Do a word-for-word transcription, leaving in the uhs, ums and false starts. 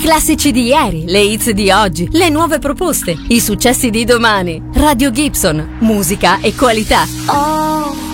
classici di ieri, le hits di oggi, le nuove proposte, i successi di domani. Radio Gibson, musica e qualità. Oh.